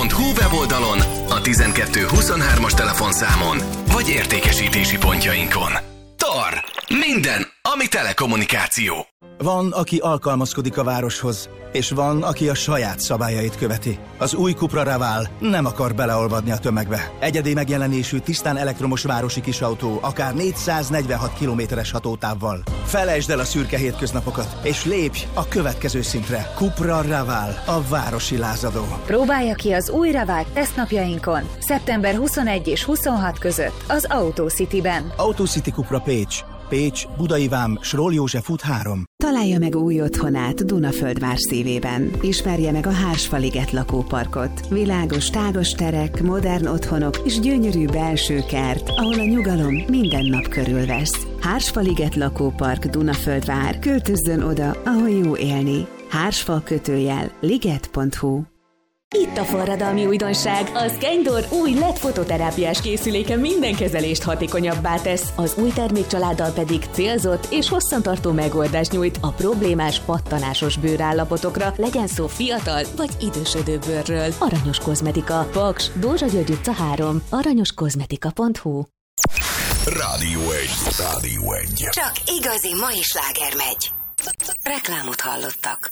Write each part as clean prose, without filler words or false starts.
radioegy.hu weboldalon, a 1223-as telefonszámon, vagy értékesítési pontjainkon. TAR. Minden, ami telekommunikáció. Van, aki alkalmazkodik a városhoz, és van, aki a saját szabályait követi. Az új Cupra Raval nem akar beleolvadni a tömegbe. Egyedi megjelenésű, tisztán elektromos városi kisautó, akár 446 kilométeres hatótávval. Felejtsd el a szürke hétköznapokat, és lépj a következő szintre. Cupra Raval, a városi lázadó. Próbálja ki az új Raval tesztnapjainkon, szeptember 21 és 26 között az AutoCity-ben. AutoCity Cupra Pécs. Pécs, Budai Vám, Sról József út 3. Találja meg új otthonát Dunaföldvár szívében. Ismerje meg a Hársfaliget lakóparkot. Világos, tágas terek, modern otthonok és gyönyörű belső kert, ahol a nyugalom minden nap körülvesz. Hársfaliget lakópark Dunaföldvár. Költözzön oda, ahol jó élni. Hársfal_liget.hu. Itt a forradalmi újdonság. A Scandoor új LED fototerápiás készüléke minden kezelést hatékonyabbá tesz, az új termékcsaláddal pedig célzott és hosszantartó megoldást nyújt a problémás pattanásos bőrállapotokra, legyen szó fiatal vagy idősödő bőrről. Aranyos kozmetika. Paks, Dózsa György utca 3. aranyoskozmetika.hu. Rádió Egy. Csak igazi mai sláger megy. Reklámot hallottak.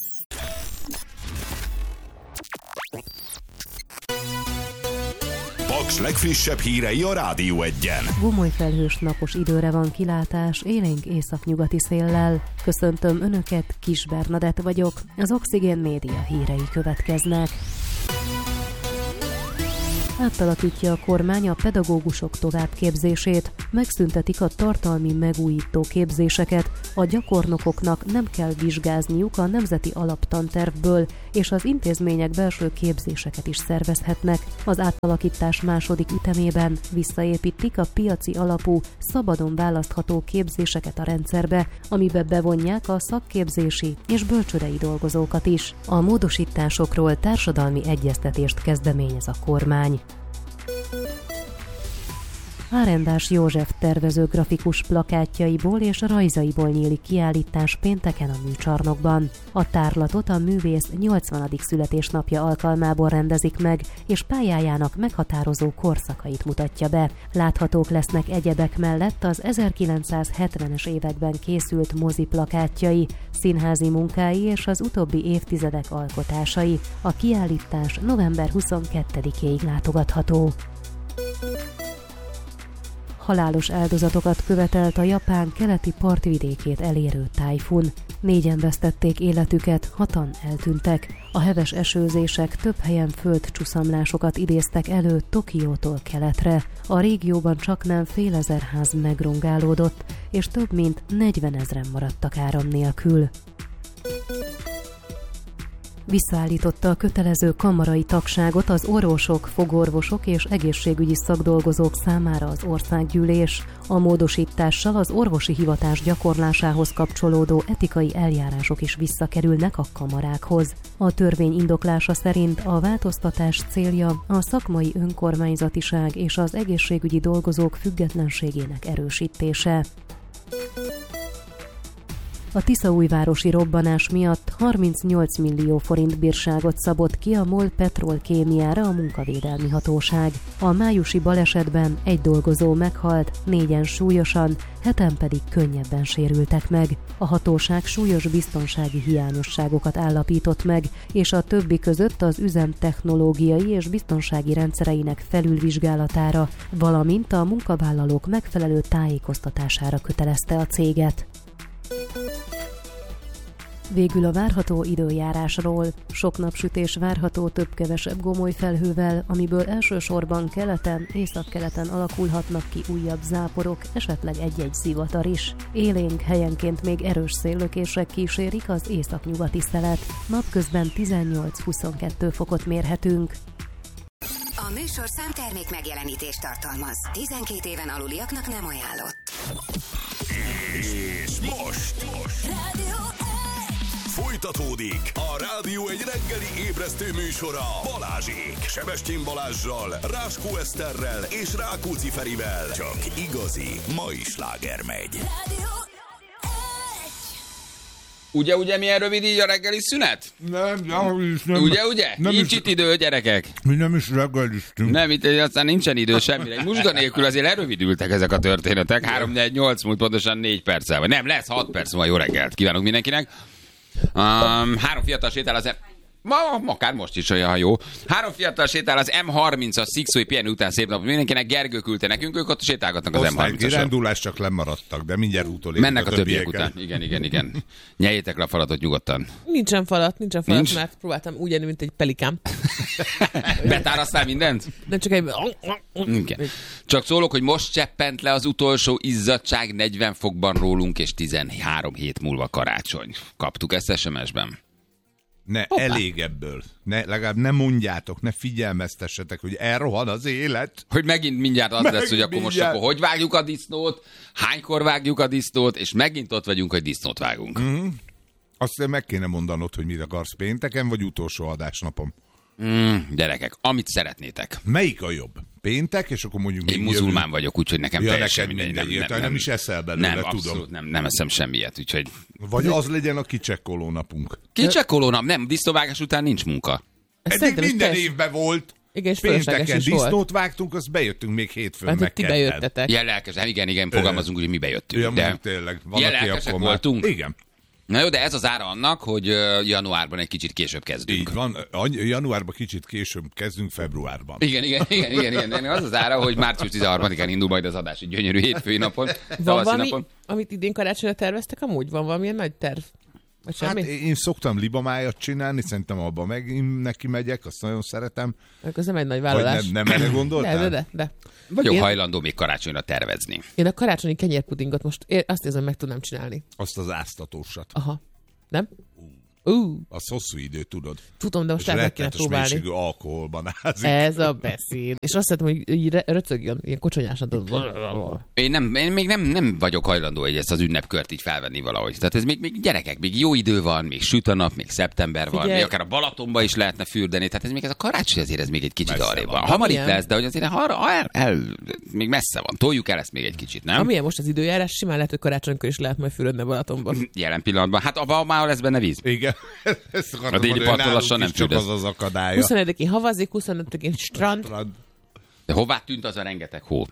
Paks legfrissebb hírei a Rádió Egyen. Gomolyfelhős napos időre van kilátás, élénk északnyugati széllel. Köszöntöm Önöket, Kis Bernadett vagyok. Az Oxigén Média hírei következnek. Átalakítja a kormány a pedagógusok továbbképzését, megszüntetik a tartalmi megújító képzéseket, a gyakornokoknak nem kell vizsgázniuk a nemzeti alaptantervből, és az intézmények belső képzéseket is szervezhetnek. Az átalakítás második ütemében visszaépítik a piaci alapú, szabadon választható képzéseket a rendszerbe, amibe bevonják a szakképzési és bölcsődei dolgozókat is. A módosításokról társadalmi egyeztetést kezdeményez a kormány. Árendás József tervező grafikus plakátjaiból és rajzaiból nyílik kiállítás pénteken a Műcsarnokban. A tárlatot a művész 80. születésnapja alkalmából rendezik meg, és pályájának meghatározó korszakait mutatja be. Láthatók lesznek egyebek mellett az 1970-es években készült mozi plakátjai, színházi munkái és az utóbbi évtizedek alkotásai. A kiállítás november 22-éig látogatható. Halálos áldozatokat követelt a Japán keleti partvidékét elérő tájfun. 4-en vesztették életüket, 6-an eltűntek. A heves esőzések több helyen földcsuszamlásokat idéztek elő Tokiótól keletre. A régióban csaknem fél ezer ház megrongálódott, és több mint 40 000 maradtak áram nélkül. Visszaállította a kötelező kamarai tagságot az orvosok, fogorvosok és egészségügyi szakdolgozók számára az országgyűlés. A módosítással az orvosi hivatás gyakorlásához kapcsolódó etikai eljárások is visszakerülnek a kamarákhoz. A törvény indoklása szerint a változtatás célja a szakmai önkormányzatiság és az egészségügyi dolgozók függetlenségének erősítése. A tiszaújvárosi robbanás miatt 38 millió forint bírságot szabott ki a MOL Petrolkémiára a munkavédelmi hatóság. A májusi balesetben egy dolgozó meghalt, 4-en súlyosan, 7-en pedig könnyebben sérültek meg. A hatóság súlyos biztonsági hiányosságokat állapított meg, és a többi között az üzem technológiai és biztonsági rendszereinek felülvizsgálatára, valamint a munkavállalók megfelelő tájékoztatására kötelezte a céget. Végül a várható időjárásról. Sok napsütés várható több-kevesebb gomolyfelhővel, amiből elsősorban keleten, északkeleten alakulhatnak ki újabb záporok, esetleg egy-egy zivatar is. Élénk helyenként még erős széllökések kísérik az északnyugati szelet. Napközben 18-22 fokot mérhetünk. A műsor számtermék megjelenítést tartalmaz. 12 éven aluliaknak nem ajánlott. És most folytatódik a Rádió Egy reggeli ébresztő műsora Balázsék. Sebestyén Balázssal, Ráskó Eszterrel és Rákóczi Ferivel. Csak igazi mai sláger megy. Ugye milyen rövid így a reggeli szünet? Nem. Ugye? Nincs itt idő, gyerekek. Mi nem is reggeliztünk. Nem, itt aztán nincsen idő semmire. Musga nélkül azért lerövidültek ezek a történetek. 3-4-8 múlt pontosan 4 perccel. Nem, lesz 6 perc, van jó reggelt. Kívánok mindenkinek. 3 fiatal sétál az akár most is olyan jó. 3 fiatal sétál az M30 a szikszói pihenő után szép napot mindenkinek. Gergő küldte nekünk, ők ott sétálgatnak az M30-asra. Kirándulás csak lemaradtak, de mindjárt utolérjük. Mennek a többiek után. Igen. Nyeljétek le a falatot nyugodtan. Nincsen falat, mert próbáltam úgy enni, mint egy pelikán. Betárasztál mindent? Nem csak egy... Igen. Csak szólok, hogy most cseppent le az utolsó izzadság, 40 fokban rólunk, és 13 hét múlva karácsony. Kaptuk ezt SMS-ben. Elég ebből. Legalább ne mondjátok, ne figyelmeztessetek, hogy elrohan az élet. Hogy megint mindjárt az lesz, hogy akkor most hogy vágjuk a disznót, hánykor vágjuk a disznót, és megint ott vagyunk, hogy disznót vágunk. Azt meg kéne mondanod, hogy mit akarsz pénteken, vagy utolsó adásnapom. Gyerekek, amit szeretnétek. Melyik a jobb? Péntek, és akkor mondjuk... Én muzulmán vagyok, úgyhogy nekem teljesen mindegy. Nem is eszel belőle, nem, tudom. Abszolút nem eszem semmiet, úgyhogy... Vagy az legyen a kicsekkoló napunk. Kicsekkoló nap? Nem, disznóvágás után nincs munka. Eddig minden évben volt. Igen, és pénteken disznót vágtunk, azt bejöttünk még hétfőn meg ti bejöttetek. Ilyen lelkesek, igen, fogalmazunk, hogy mi bejöttünk. De tényleg. Ilyen lelkesek voltunk. Igen. Na jó, de ez az ára annak, hogy januárban egy kicsit később kezdünk. Így van, januárban kicsit később kezdünk, februárban. Igen. Az az ára, hogy március 13-án indul majd az adás, egy gyönyörű hétfői napon. Van valami, amit idén karácsonyra terveztek amúgy? Van valamilyen nagy terv? Hát én szoktam libamájat csinálni, szerintem abban megint neki megyek, azt nagyon szeretem. Ez nem egy nagy vállalás. Nem erre gondoltál? De. Vagyok hajlandó még karácsonyra tervezni. Én a karácsonyi kenyérpudingot most azt érzem, meg tudnám csinálni. Azt az áztatósat. Aha. Nem? Az hosszú idő, tudod. Tudom, de most meg kéne próbálni. És mennyiségű alkoholban ázik. Ez a beszéd. És azt szeretem, hogy így röcögjön, ilyen kocsonyásan. Én még nem vagyok hajlandó, hogy ezt az ünnepkört így felvenni valahogy. Tehát ez még gyerekek, még jó idő van, még süt a nap, még szeptember van, még akár a Balatonba is lehetne fürdeni. Tehát ez még ez a karácsony azért ez még egy kicsit arrébb van. Hamar itt lesz, de hogy azért még messze van. Toljuk el ezt még egy kicsit, nem? Amilyen most az időjárás, simán lehet, hogy karácsonykor is lehet majd fürödni a Balatonban. Jelen pillanatban. Hát abban lesz benne víz. Igen. A déli parton lassan nem csak az akadálya. 25-én havazik, 25-én strand. De hová tűnt az a rengeteg hó,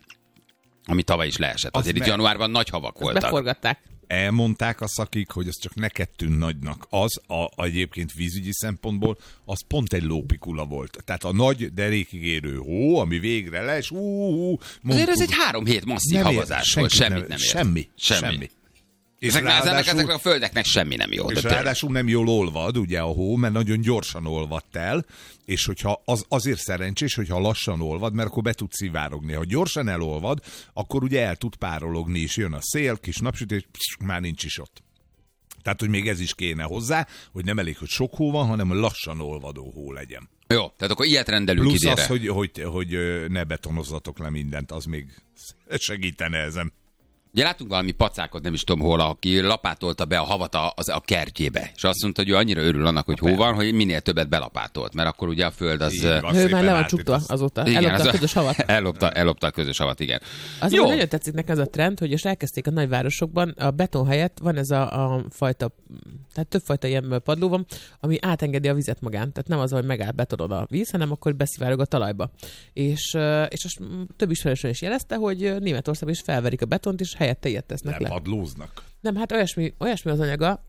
ami tavaly is leesett? Azért itt januárban nagy havak voltak. Beforgatták. Elmondták a szakik, hogy ez csak neked tűnt nagynak. Az egyébként vízügyi szempontból, az pont egy lópikula volt. Tehát a nagy derékig érő hó, ami végre les, azért ez egy 3 hét masszív havazás volt. Semmit nem ért. Semmi. És ezeknek a földeknek semmi nem jó. És ráadásul nem jól olvad, ugye a hó, mert nagyon gyorsan olvadt el, és hogyha azért szerencsés, hogyha lassan olvad, mert akkor be tud szivárogni. Ha gyorsan elolvad, akkor ugye el tud párologni, és jön a szél, kis napsütés, már nincs is ott. Tehát, hogy még ez is kéne hozzá, hogy nem elég, hogy sok hó van, hanem lassan olvadó hó legyen. Jó, tehát akkor ilyet rendelünk plusz idére. Plusz az, hogy ne betonozzatok le mindent, az még segítene ezen. Ugye látunk valami pacákot, nem is tudom hol, aki lapátolta be a havat a kertjébe. És azt mondta, hogy ő annyira örül annak, hogy hó van, hogy minél többet belapátolt. Mert akkor ugye a föld az... Ő már le van csukta azóta. Ellopta a közös havat. Ellopta a közös havat, igen. Azért nagyon tetszik nekem ez a trend, hogy most elkezdték a nagyvárosokban, a beton helyett van ez a fajta, tehát többfajta ilyen padló van, ami átengedi a vizet magán. Tehát nem az, hogy megáll betonon a víz, hanem akkor beszivárog a talajba. És több ismerősön is jelezte, hogy Németországban is felverik a betont, és helyette ilyet tesznek le. Padlóznak. Nem, hát olyasmi az anyaga.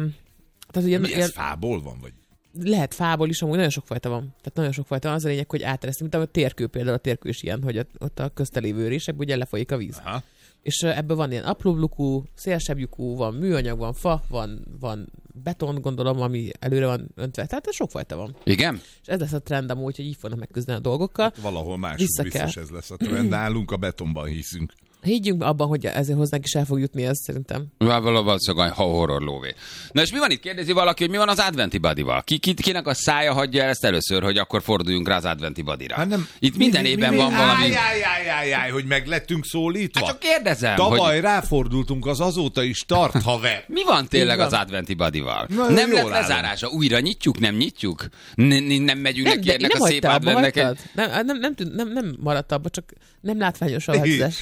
Tehát ugye, mi ez fából van, vagy? Lehet fából is, amúgy nagyon sok fajta van. Tehát nagyon sok fajta van. Az a lényeg, hogy átereszti. Mint a térkő például, a térkő is ilyen, hogy ott a köztelévő résekből ugye lefolyik a víz. Aha. És ebből van ilyen apró lyukú, szélesebb lyukú, van műanyag, van fa, van beton, gondolom, ami előre van öntve. Tehát ez sok fajta van. Igen? És ez lesz a trend amúgy, hogy így fognak megküzdeni a dolgokkal. Hát valahol máshol biztos ez lesz a trend. Nálunk a betonban hiszünk. Higgyünk abban, hogy ezért hozzánk is el fog jutni ez szerintem. Valószínűleg horror lóvé. Na és mi van itt? Kérdezi valaki, hogy mi van az adventi badival? Kinek a szája hagyja el ezt először, hogy akkor forduljunk rá az adventi badira? Hát nem, itt minden évben van valami... hogy meg lettünk szólítva. Hát csak kérdezem, tavaly ráfordultunk, az azóta is tart, haver. Mi van tényleg az adventi badival? Nem lett lezárása? Újra nyitjuk? Nem nyitjuk? Nem megyünk neki ennek a szép adventnek? Nem maradt abba, csak nem látványos a változás. Igen.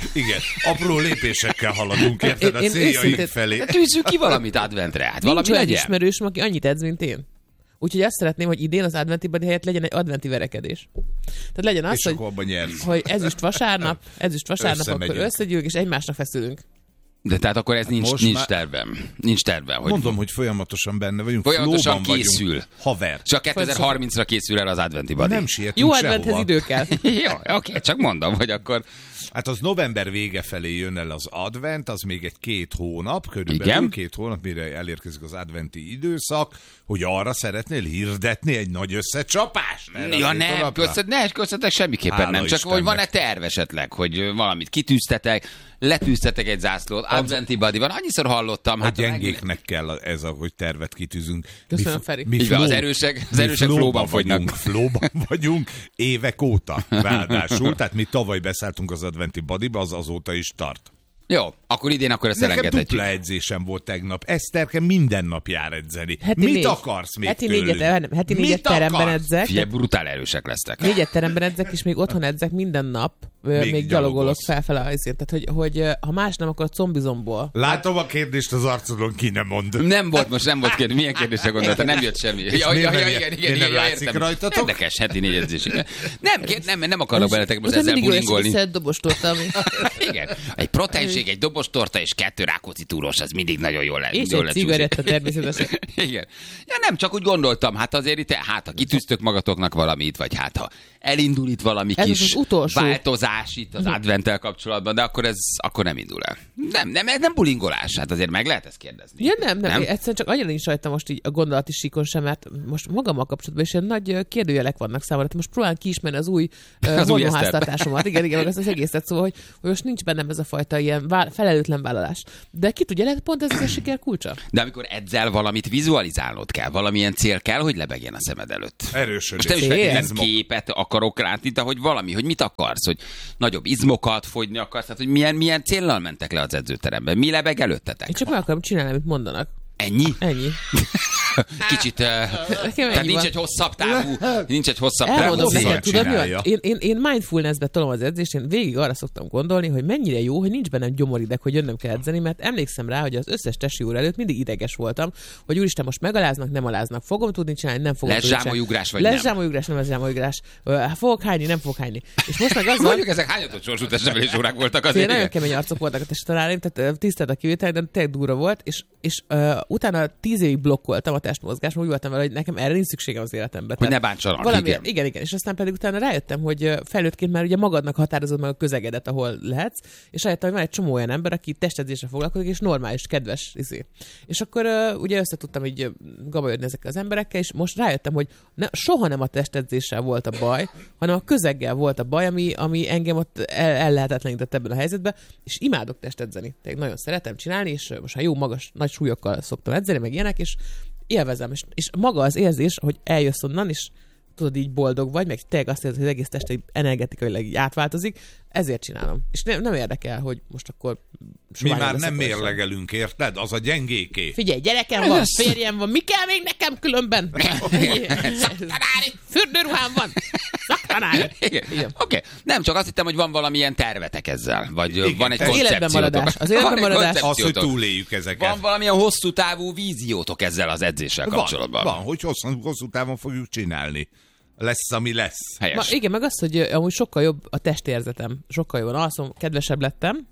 apró lépésekkel haladunk, érted, a céljaink felé. Tűzzük ki valamit adventre, hát valami Nincs olyan legyen. ismerősöm, aki annyit edz, mint én. Úgyhogy azt szeretném, hogy idén az adventi badi helyett legyen egy adventi verekedés. Tehát legyen az, és akkor abban nyersz. hogy ezüst vasárnap akkor összegyűlünk, és egymásra feszülünk. De tehát akkor ez nincs már... tervem. Nincs tervem. Hogy mondom, hogy folyamatosan benne vagyunk. Folyamatosan Flóban készül. Vagyunk. Haver. Csak 2030-ra készül el az adventi badi. Nem sietünk jó sehova. adventhez idő kell. Jó, oké, csak mondom, hogy akkor... Hát az november vége felé jön el az advent, az még egy 2 hónap, körülbelül igen? 2 hónap, mire elérkezik az adventi időszak, hogy arra szeretnél hirdetni egy nagy összecsapást? Ja nem, köszöntek semmiképpen Hála nem. Csak Istennek. hogy van-e terv esetleg, hogy valamit kitűztetek, letűztetek egy zászlót, adventi badi van. Annyiszor hallottam. Hát a gyengéknek kell ez, hogy tervet kitűzünk. Köszönöm, Feri. Így van, az erősek flóban fogynak. Flóban vagyunk évek óta, ráadásul. Tehát mi tavaly beszálltunk az adventi badiba, az azóta is tart. Jó, akkor idén akkor ezt Nekem elengedhetjük. dupla edzésem volt tegnap. Eszterke minden nap jár edzeni. Heti Mit 4. akarsz még heti tőlünk? 4 teremben edzek. Figyelj, brutál erősek lesztek. 4 teremben edzek, és még otthon edzek minden nap. Még gyalogolok felfele azért. Tehát, hogy ha más nem, akkor a combizomból. Látom a kérdést az arcodon, ki nem mond. Nem volt kérdés. Milyen kérdésre gondolta? Nem jött semmi. Nem látszik rajtatok? Érdekes, heti 4 edzés. Nem akarok veletek most ezzel bulingolni. Egy dobostorta, ami... Igen. Egy proteinség, egy dobostorta és 2 Rákóczi túros, az mindig nagyon jól lesz. És egy cigaretta természetesen. Igen. Ja, nem, csak úgy gondoltam, hát azért itt, ha kitűztök magatoknak valamit, vagy ha elindul itt valami ez kis változás itt az adventtel kapcsolatban, de akkor nem indul el. Nem bulingolás, hát azért meg lehet ezt kérdezni. Ja, nem. Egyszerűen csak annyira nincs rajta most így a gondolati síkon sem, mert most magammal kapcsolatban is ilyen nagy kérdőjelek vannak számomra. Most próbálom kiismerni az új hormonháztartásomat. Igen, meg az egészet, szóval, hogy most nincs bennem ez a fajta ilyen felelőtlen vállalás. De ki tudja, lehet pont ez a siker kulcsa. De amikor edzel valamit, vizualizálnod kell, valamilyen cél kell, hogy lebegjen a szemed előtt. Erősödik. Most nem is képet akarok rá, de hogy valami, hogy mit akarsz, hogy nagyobb izmokat fogyni akarsz, tehát hogy milyen céllal mentek le az edzőteremben, mi lebeg előttetek? Én csak meg akarom csinálni, amit mondanak. Ennyi? Ennyi. Kicsit, tehát nincs egy hosszabb távú, Elmondom neked, tudod mi van? csinálja. Én mindfulness-be tolom az edzést, én végig arra szoktam gondolni, hogy mennyire jó, hogy nincs bennem gyomorideg, hogy jönnöm kell edzeni, mert emlékszem rá, hogy az összes testi óra előtt mindig ideges voltam, hogy úristen, most megaláznak, nem aláznak, fogom tudni csinálni, nem fogom tudni csinálni. Zsámolyugrás vagy nem? Lesz zsámolyugrás, nem lesz zsámolyugrás. Fogok hányni, nem fogok hányni. És most meg az van, Mondjuk ezek hányatott sorsú testnevelés órák voltak azért. nagyon kemény arcok voltak a testtanáraim, tehát tisztelt a kivétel, de tényleg durva volt, és utána 10 évig blokkoltam a testmozgást, úgy voltam vele, hogy nekem erre nincs szükségem az életemben. Hogy ne bántsanak. Igen. És aztán pedig utána rájöttem, hogy felnőttként már ugye magadnak határozod meg a közegedet, ahol lehetsz, és rájöttem, hogy van egy csomó olyan ember, aki testedzésre foglalkozik, és normális, kedves izé. És akkor ugye összetudtam így gabajodni ezekkel az emberekkel, és most rájöttem, hogy soha nem a testedzéssel volt a baj, hanem a közeggel volt a baj, ami engem ott el lehetetlenített ebben a helyzetben, és imádok testedzeni. Tehát nagyon szeretem csinálni, és most ha jó magas, nagy súlyokkal szoktam edzeni, meg ilyenek, és élvezem. És maga az érzés, hogy eljössz onnan, és tudod, így boldog vagy, meg tényleg azt érzed, hogy az egész tested energetikailag így átváltozik, ezért csinálom. És nem érdekel, hogy most akkor... Mi már nem mérlegelünk, érted? Az a gyengéké. Figyelj, gyerekem van, férjem van, mi kell még nekem különben? Fürdőruhám van. Szaktanári. Oké. Nem, csak azt hittem, hogy van valamilyen tervetek ezzel, vagy igen, van egy életben maradás. Az életben maradás. Az, hogy túléljük ezeket. Van valamilyen hosszú távú víziótok ezzel az edzéssel kapcsolatban? Van, hogy hosszú távon fogjuk csinálni. Lesz, ami lesz. Helyes. Igen, meg azt, hogy amúgy sokkal jobb a testérzetem. Sokkal jobban alszom, kedvesebb lettem.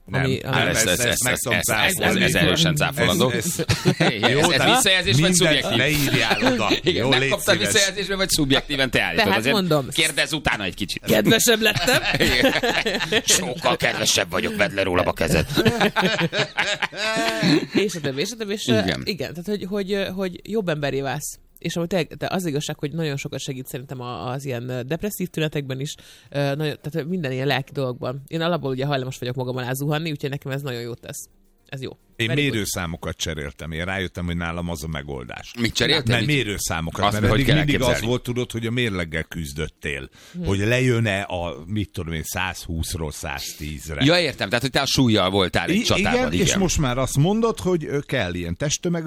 Ez erősen cáfolandó. Ez visszajelzés vagy szubjektív? Ne írjál oda. Igen, nem kaptad visszajelzésben, vagy szubjektíven te állítod. Tehát mondom. Kérdezz utána egy kicsit. Kedvesebb lettem. Sokkal kedvesebb vagyok, vedd le rólam a kezed. És a többi. Igen, tehát hogy jobb emberé válsz. És amúgy az igazság, hogy nagyon sokat segít szerintem az ilyen depresszív tünetekben is, tehát minden ilyen lelki dologban. Én alapból ugye hajlamos vagyok magam alá zuhanni, úgyhogy nekem ez nagyon jót tesz. Ez jó. Én mérőszámokat cseréltem. Én rájöttem, hogy nálam az a megoldás. Mit cseréltem? Mert mérőszámokat. Mert eddig mindig az volt, tudod, hogy a mérleggel küzdöttél. Hogy lejön-e a, mit tudom én, 120-ról 110-re. Ja, értem. Tehát, hogy te a súlyjal voltál egy csatában. Igen, és most már azt mondod, hogy kell ilyen testtömeg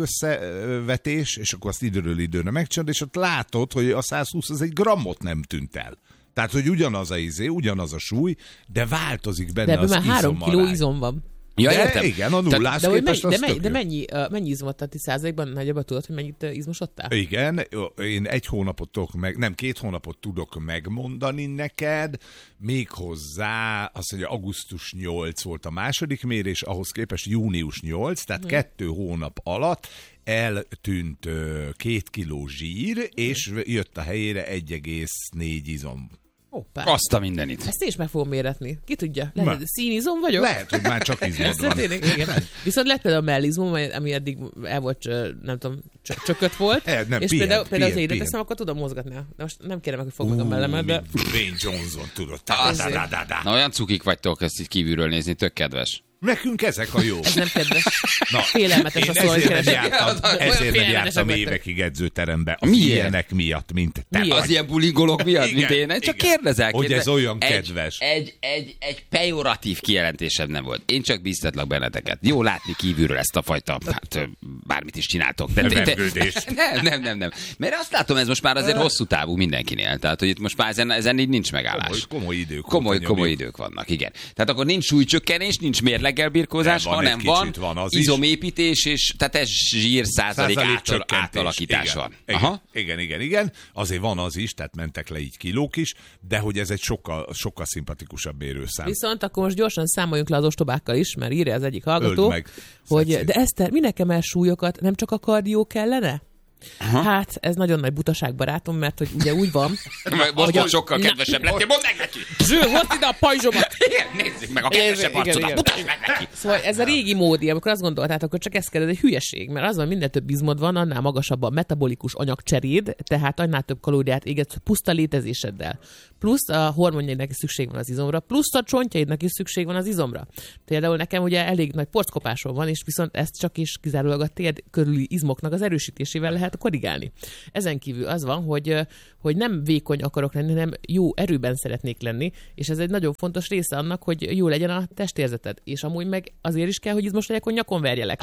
összevetés, és akkor azt időről időre megcsinálod, és ott látod, hogy a 120 az egy grammot nem tűnt el. Tehát, hogy ugyanaz a ugyanaz a súly, de változik benne de az már 3 izomarány. kiló izom van. Ja, de értem. igen, a nullász De, képest az tök jó. mennyi izmot, tehát 10%-ban nagyjából tudod, hogy mennyit izmosodtál? Igen, én 1 hónapot tudok 2 hónapot tudok megmondani neked, méghozzá azt mondja, augusztus 8 volt a második mérés, ahhoz képest június 8, tehát 2 hónap alatt eltűnt 2 kiló zsír, és jött a helyére 1,4 izom. Hoppá. Azt a mindenit. Ezt én is meg fogom méretni. Ki tudja? Lehet, színizom vagyok? Lehet, hogy már csak izmod van. Igen. Viszont lehet például a mellizmom, ami eddig el volt, nem tudom, csökött volt. Nem, és pihen, például az ide teszem, akkor tudom mozgatni. De most nem kérem meg, hogy fogd meg a mellemet, de... Wayne Johnson, tudod. Na, olyan cukik vagytok ezt így kívülről nézni, tök kedves. Nekünk ezek a jó. Ez nem kedves. Na, félelmetes a szó, hogy ezért nem jártam évekig edzőterembe. A Miért? ilyenek miatt, mint te. Miért? Az ilyen bulingolók miatt, mint én? Csak kérdezek. Hogy ez olyan kedves. Egy pejoratív kijelentésem nem volt. Én csak bíztatlak benneteket. Jó látni kívülről ezt a fajta, hát bármit is csináltok. Nem. Mert azt látom, ez most már azért hosszú távú mindenkinél. Tehát, hogy itt most már ezen így nincs megállás. Komoly idők. Komoly idők vannak, igen. Tehát akkor nincs súlycsökkenés, nincs mérleggel birkózás, hanem van izomépítés, és tehát ez zsír százalék átalakítás van. Igen. Azért van az is, tehát mentek le így kilók is, de hogy ez egy sokkal szimpatikusabb mérőszám. Viszont akkor most gyorsan számoljunk le az ostobákkal is, mert írja az egyik hallgató, hogy de Eszter, minek emel súlyokat, nem csak a kardió kellene? Aha. Hát, ez nagyon nagy butaság, barátom, mert hogy ugye úgy van... Most sokkal kedvesebb lettél, mondd meg neki! Zső, hozd ide a pajzsomat! Igen, nézzük meg a kedvesebb arcodat, mutasd meg neki! Szóval ez a régi módi, amikor azt gondoltátok, akkor csak ez kell, ez egy hülyeség, mert az van, minden több izmod van, annál magasabb a metabolikus anyagcseréd, tehát annál több kalóriát égetsz puszta létezéseddel. Plusz a hormonjaidnak is szükség van az izomra, plusz a csontjaidnak is szükség van az izomra. Például nekem ugye elég nagy porckopásom van, és viszont ezt csak is kizárólag a térd körüli izmoknak az erősítésével lehet korrigálni. Ezen kívül az van, hogy nem vékony akarok lenni, hanem jó erőben szeretnék lenni, és ez egy nagyon fontos része annak, hogy jó legyen a testérzeted. És amúgy meg azért is kell, hogy izmos legyek, hogy nyakon verjelek.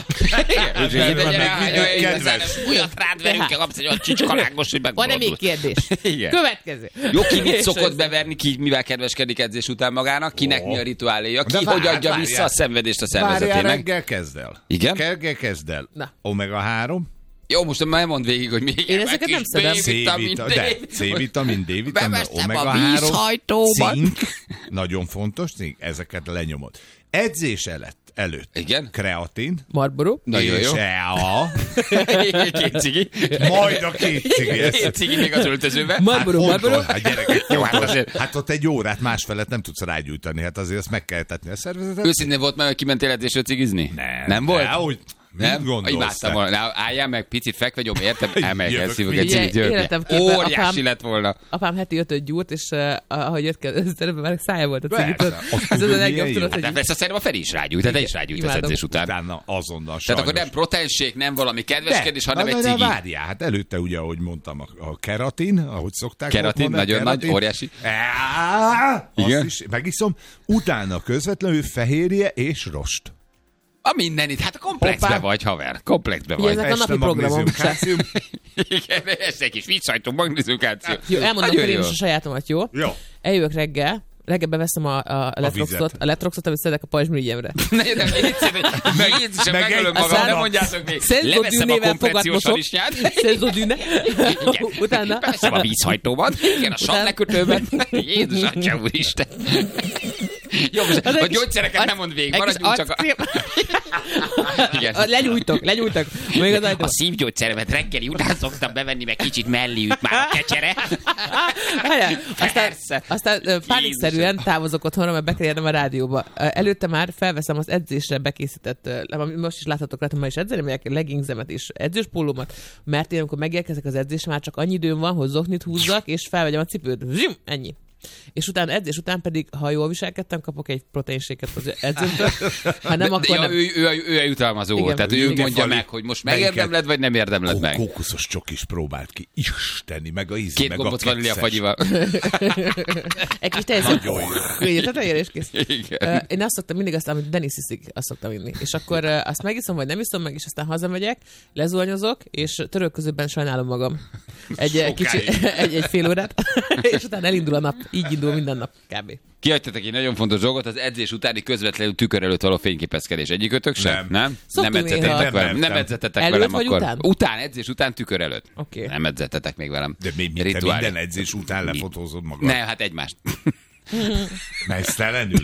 Újat rád verünk, kapsz egy olyan csicskarágos, hogy megmondod. Van-e még kérdés? Következő. Jó, ki mit szokott beverni, ki mivel kedveskedik edzés után magának, kinek mi a rituáléja, ki hogy adja vissza a szenvedést a szervezetének. Várjál, reggel kezd el. Igen? Reggel kezd el. Omega 3. Jó, most már mondd végig, hogy még én ezeket nem szedem. C-vitamin, D-vitamin, omega 3, cink, nagyon fontos cink, ezeket lenyomod. Edzés előtt. Igen? Kreatin. Marlboro. Nagyon jó. Két cigi. Majd a 2 cigi. 2 cigi még az öltözőben. Marlboro. Hát gyerekek, hát ott egy órát, másfelet nem tudsz rágyújtani, hát azért azt meg kell etetni a szervezetet. Őszintén volt már, hogy kimentél edzésre cigizni? Nem volt? Ahogy nem gondolsz. Imádtam volna. Álljál meg, picit fekvegyom, értem? Elmegyek, szívok egy cigit győrni. Óriási lett volna. Apám heti 5-öt gyúrt, és ahogy jött kell, előbb már szája volt a cigit. Ez az a legjobb tudod, hogy... Hát ezt szerintem a Feri is rágyújt, tehát te is rágyújtasz edzés után. Utána azonnal tehát akkor nem proteinshake, nem valami kedveskedés, hanem egy cigi. Várjál, hát előtte ugye, ahogy mondtam, a keratin, ahogy szokták mondani. Nagyon nagy, óriási. Azt is megiszom. Utána közvetlenül fehérje és rost. A mindenit, hát komplexbe vagy, haver. Komplexbe vagy. Ezek a napi programom. Igen, ez egy kis vízsajtó, magnéziumkálcium. Jó, elmondom fel én is a sajátomat, jó? Jó. Eljövök reggel beveszem a letroxot, amit szedek a pajzsmirigyemre. Nem, Jézusom, megölöm magam, nem mondjátok még. Leveszem a kompressziós harisnyát. Szenzodűne. Utána. Beveszem a vízhajtóban, igen, a savlekötőben. Jézus, atya úristen. Jó, a gyógyszereket nem mond végig, maradjunk csak a... Lenyújtok. Még az a szívgyógyszeremet reggeli után szoktam bevenni, meg kicsit mellé üt már a kecsere. Aztán pánikszerűen távozok otthonra, mert be kell érnem a rádióba. Előtte már felveszem az edzésre bekészített, most is láthatok rá, ma is edzeni, melyek leggingzemet és edzőspólómat, mert én amikor megérkezek az edzésre, már csak annyi időm van, hogy zoknit húzzak, és felvegyem a cipőt. Ennyi. És utána edzés után pedig, ha jól viselkedtem, kapok egy proteinséket az edzőmtől. Ha nem, akkor nem. Ő a jutalmazó volt, tehát ő mondja meg, hogy most megérdemled, vagy nem érdemled meg. Kókuszos csokis próbált ki. Isteni, meg a íz, 2 gombot vanília fagyival. Egy kis tejszín. Tetejére is kész. Én azt szoktam mindig, amit Denis iszik, azt szoktam inni. És akkor azt megiszom, vagy nem iszom meg, és aztán hazamegyek, lezuhanyozok, és török közöbben sajnálom magam. Egy fél órát, és utána elindul a nap. így indul minden nap kb. Kihagytatok egy nagyon fontos dolgot, az edzés utáni közvetlenül tükör előtt való fényképezkedés. Egyikőtök sem? Nem edzettetek velem. Nem edzettetek velem akkor. Után, edzés után tükör előtt. Okay. Nem edzettetek még velem. De minden edzés után lefotózod magad? Ne, hát egymást. Mesztelenül?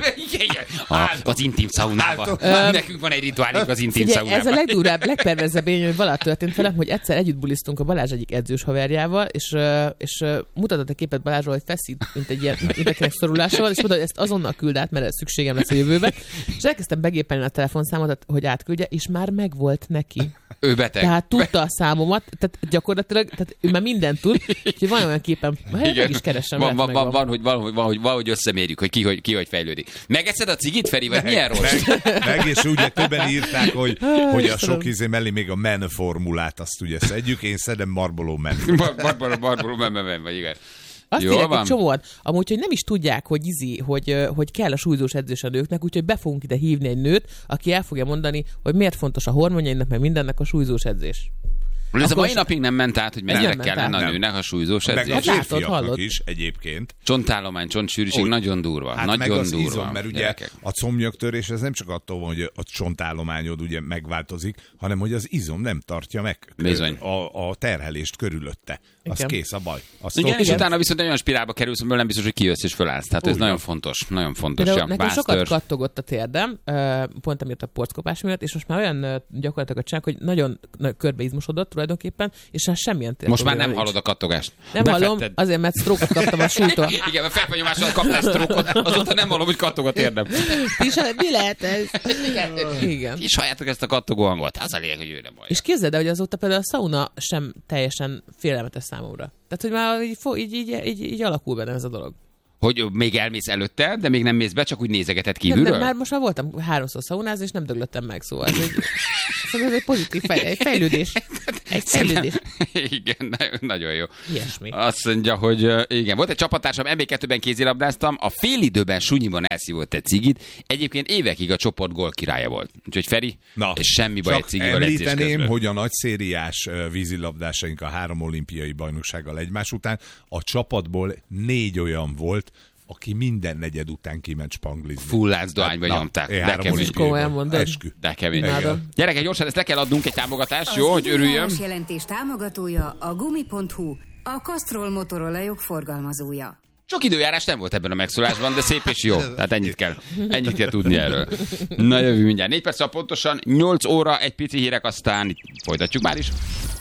Az intim szaunába. Nekünk van egy rituálink az intim szaunába. Ez a legdurább, legperverzebb élmény, hogy valaha történt velem, hogy egyszer együtt bulisztunk a Balázs egyik edzős haverjával, és mutatott egy képet Balázsról, hogy feszít, mint egy ilyen idegenek szorulásával, és mondta, hogy ezt azonnal küld át, mert ez szükségem lesz a jövőben. És elkezdtem begépelni a telefonszámot, hogy átküldje, és már megvolt neki. Ő beteg. Tehát tudta a számomat, tehát gyakorlatilag, tehát ő már mindent tud, úgyhogy van olyan képem, meg is keresem. Van, hogy összemérjük, hogy ki hogy fejlődik. Megeszed a cigit, Feri, vagy milyen rossz? Meg, és ugye többen írták, hogy a sok izé mellé még a men formulát azt ugye szedjük, én szedem Marlboro men. Marlboro men, vagy igen. Azt írják egy csomóan, amúgy, hogy nem is tudják, hogy kell a súlyzós edzés a nőknek, úgyhogy be fogunk ide hívni egy nőt, aki el fogja mondani, hogy miért fontos a hormonjainak, meg mindennek a súlyzós edzés. Ez a mai napig nem ment át, hogy mennyire kellene a nőnek a súlyzós edzés. Meg a férfiaknak is egyébként. Csontállomány, csontsűrűség nagyon durva. Hát nagyon meg az durva. Izom, mert ugye a combnyögtörés ez nem csak attól van, hogy a csontállományod ugye megváltozik, hanem hogy az izom nem tartja meg a terhelést körülötte. Az kész a baj. Igen, és utána viszont olyan spirálba kerülsz, amiből nem biztos, hogy kijössz és fölállsz. Tehát ez nagyon fontos. Nagyon fontos. Nekem sokat kattogott a térdem, pont amiatt a porckopás miatt, és most már olyan gyakorlatilag a csinálok, hogy nagyon körbeizmosodott tulajdonképpen, és már semmilyen térdem. Most már nem hallod a kattogást. Nem hallom, azért, mert sztrókot kaptam a súlytól. Igen, mert felfenyomással kaptál sztrókot, azóta nem hallom, hogy kattog a térdem. Mi lehet ez? Igen. És halljátok ezt a kattogó hangot. Az a lényeg, hogy ő nem baj. És képzeld el, hogy azóta például a szauna sem teljesen félelmetes számomra. Tehát, hogy már így alakul bennem ez a dolog. Hogy még elmész előtte, de még nem mész be, csak úgy nézegeted kívülről? Nem, már most már voltam 3-szor szaunázni, és nem döglöttem meg, szóval ez egy pozitív fejlődés. Egy fejlődés. Igen, nagyon jó. Ilyesmi. Azt mondja, hogy igen, volt egy csapattársam, MB2-ben kézilabdáztam, a félidőben sunyiban elszívott egy cigit, egyébként évekig a csoport gól királya volt. Úgyhogy Feri, és semmi baj egy cigivel edzés közben. Említeném, hogy a nagyszériás vízilabdásaink a 3 olimpiai bajnoksággal egymás után a csapatból 4 olyan volt, aki minden negyed után kiment spanglizni. Full dohányba nyomták. De kemény. Komolyan mondod. De kemény. Gyerekek, gyorsan ezt le kell adnunk egy támogatást, jó, hogy örüljön. Az jelentés támogatója a Gumi.hu, a Castrol motorolajok forgalmazója. Sok időjárás nem volt ebben a megszólásban, de szép és jó. Tehát ennyit kell tudni erről. Na, jövő mindjárt. 4 perc pontosan, 8 óra, egy pici hírek, aztán folytatjuk már is.